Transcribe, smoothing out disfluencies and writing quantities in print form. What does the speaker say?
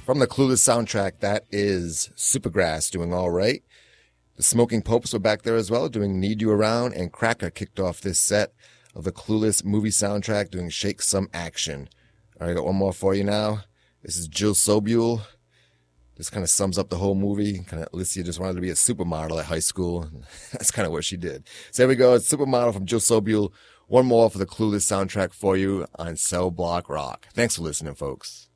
From the Clueless soundtrack, that is Supergrass doing All Right. The Smoking Popes were back there as well, doing Need You Around, and Cracker kicked off this set of the Clueless movie soundtrack, doing Shake Some Action. All right, I got one more for you now. This is Jill Sobule. This kind of sums up the whole movie. Kind of, Alicia just wanted to be a supermodel at high school. That's kind of what she did. So there we go. It's Supermodel from Jill Sobule. One more for the Clueless soundtrack for you on Cell Block Rock. Thanks for listening, folks.